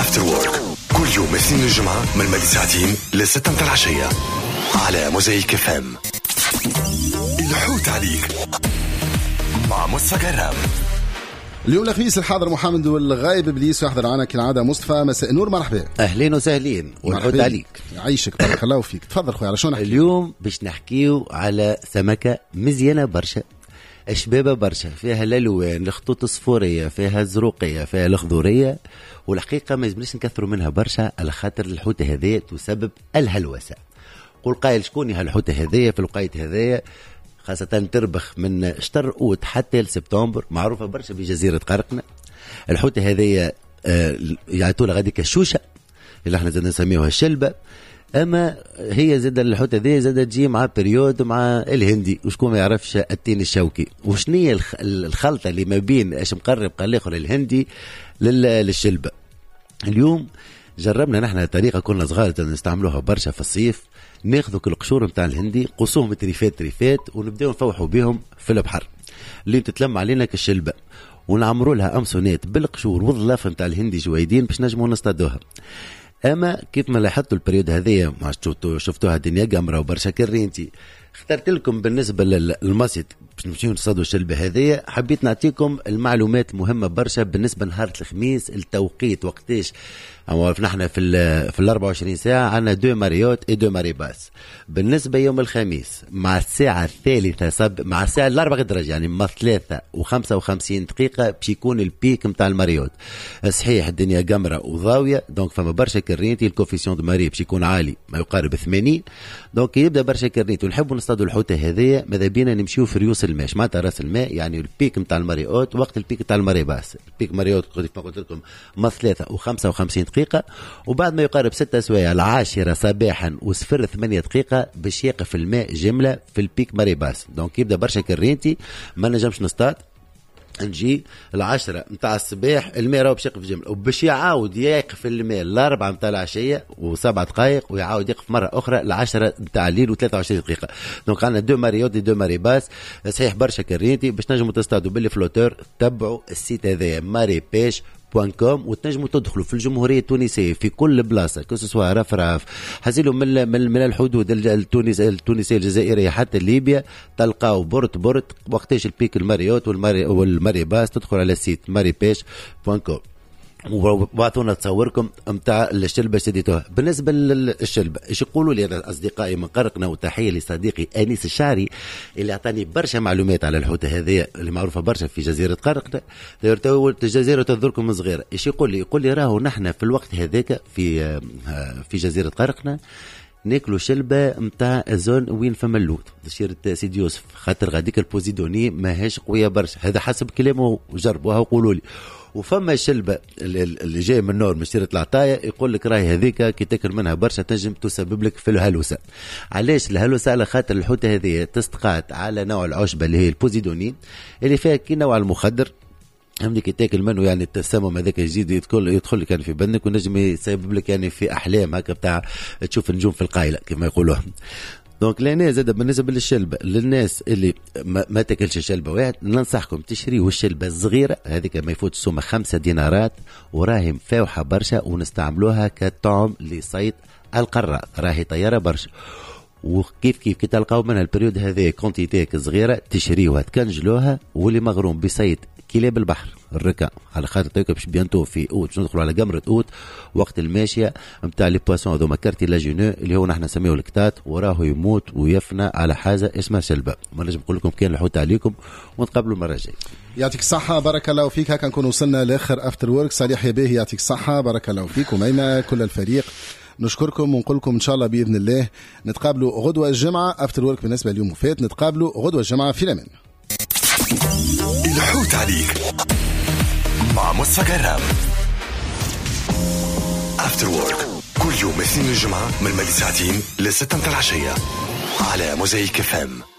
افتر وورك كل يوم اثنين الجمعة من الماضي ساعتين ل6 متاع العشية على موزايك اف ام. الحوت عليك مع مصطفى قرام. اليوم الخميس الحاضر محمد والغايب ابليس ويحضر معنا كالعاده مصطفى. مساء النور، مرحبا. اهلين وسهلين والحوت عليك. يعيشك بارك الله فيك. تفضل خويا. على شو نحكي اليوم؟ باش نحكيو على سمكه مزيانه برشا، شبابه برشا، فيها الالوان، الخطوط الصفوريه، فيها الزروقيه، فيها الخضوريه، والحقيقه ما يلزمناش نكثروا منها برشا على خاطر الحوت هذه تسبب الهلوسه. قول قايل شكون هالحوت هذه في الوقيت هذايا، خاصة تربخ من شهر أوت حتى لسبتمبر، معروفة برشا بجزيرة قرقنة. الحوت هذه يعطوها غاديك الشوشة اللي احنا زاد نسميوها الشلبة. اما هي زاد الحوت هذه زاد تجي مع بريود مع الهندي، وشكون ما يعرفش التين الشوكي. وشنية الخلطة اللي ما بين اش مقرب قال الاخر الهندي للشلبة. اليوم جربنا نحن طريقة كنا صغار نستعملوها برشا في الصيف، ناخذوا كل القشور نتاع الهندي قصوهم تريفات ونبداو نفوحوا بهم في البحر اللي تتلم علينا كالشلبة، ونعمروا لها امسونات بالقشور والظلاف نتاع الهندي جويدين باش نجموا نصطادوها. اما كيف ما لاحظتوا البريود هذه ما شفتوها الدنيا قمره وبرشا كرينتي، اخترت لكم بالنسبه للمصيد باش نمشيو نصطادوا الشلبه هذه. حبيت نعطيكم المعلومات المهمه برشا بالنسبه لنهار الخميس، التوقيت وقتاش. نحن في 24 ساعه عندنا 2 ماريوت و2 ماري باس. بالنسبه يوم الخميس مع الساعه الثالثه مع الساعه 4 درجه، يعني ما 3:55 دقيقه باش يكون البيك نتاع الماريوت. صحيح الدنيا قمره وضاويه، دونك فما برشا كرنيتي، الكوفيسيون دو ماري باش يكون عالي ما يقارب 80، دونك يبدا برشا كرنيتي. ونحبوا نصطادوا الحوته هذه، ماذا بينا نمشيو في ريوس الماء معناتها راس الماء، يعني البيك نتاع الماريوت وقت البيك نتاع الماري باس. البيك ماريوت كما قلت لكم ما 3:55 دقيقة، وبعد ما يقارب 6 سوايع 10 صباحا و08 دقيقة باش يقف الماء جملة في البيك ماري باس. دونك يبدا برشا كرينتي ما نجمش نصطاد، نجي 10 متاع الصباح الماء راهو باش يقف جملة، وباش يعاود يقف الماء 4 متاع العشية و7 دقائق، ويعاود يقف مرة أخرى 10 متاع الليل و23 دقيقة. دونك عندنا 2 ماريوت و 2 ماري باس. صحيح برشا كرينتي باش نجموا تصطادوا باللي فلوتور. تبعوا السيت هذايا ماري بيش .com وتنجموا تدخلوا في الجمهورية التونسية في كل بلاصة، كسوا رفراف حزيلوا من الحدود التونسية الجزائرية حتى ليبيا، تلقاو بورت وقتاش البيك الماريوت والماري باس. تدخل على السيت maripêche.com وبعثونا تصوركم متاع الشلبة شديتوها. بالنسبة للشلبة ايش يقولوا لي أصدقائي من قرقنا، وتحية لصديقي أنيس الشعري اللي أعطاني برشا معلومات على الحوتة هذه اللي معروفة برشا في جزيرة قرقنا. الجزيرة تذكركم صغيرة. ايش يقول لي راهو نحن في الوقت هذاك في جزيرة قرقنا ناكلوا شلبة متاع الزون وين فما اللوت شيرة سيدي يوسف، خاطر غاديك البوزيدوني ماهيش قوية برشا. هذا حسب كلامه وجربوها وقولوا لي. وفما الشلبة اللي جاي من نور مشيرة العطاية يقول لك راهي هذيك كي تاكل منها برشا تنجم تسبب لك في الهلوسة. علاش الهلوسة؟ على خاطر الحوتة هذه تستقات على نوع العشبة اللي هي البوزيدونين اللي فيها كي نوع المخدر. همني كي تاكل منه يعني التسمم هذاك الجديد يدخل لك يعني في بدنك، ونجم يسبب لك يعني في احلام هكا بتاع تشوف النجوم في القايله كما يقولوا. دونك لهنا زاد بالنسبه للشلبه للناس اللي ما تاكلش شلبه واحد، ننصحكم تشريوا الشلبه الصغيره هذيك ما يفوتش سومه 5 دينارات، وراهي مفاوحه برشا ونستعملوها كطعم لصيد القراء، راهي طياره برشا. وكيف كي تلقاو منها البريود هذه كونتيتيك صغيره تشريوها تكنجلوها. واللي مغروم بصيد كلاب البحر الركا على خاطر تاكل باش بيانتو في اوت باش ندخلوا على قمره اوت وقت الماشيه نتاع لي بواسون هذوما كارتيلاجينو اللي هو نحن نسميوه الكتات، وراه يموت ويفنى على حاجه اسمها شلبه. ما نجم نقول لكم كان الحوت عليكم، ونتقابلوا المره الجايه. يعطيك الصحة، بارك الله فيك. هكا نكون وصلنا لاخر افتر وورك. صالح يا باهي يعطيك الصحة، بارك الله فيك، وميمة كل الفريق نشكركم ونقول لكم ان شاء الله باذن الله نتقابلوا غدوه الجمعه. افتر وورك بالنسبه اليوم فات، نتقابلوا غدوه الجمعه في الامان. الحوت عليك مع مصطفى قرام. افتر وورك كل يوم اثنين الجمعه من الماضي ساعتين ل6 متاع العشيه على موزايك اف ام.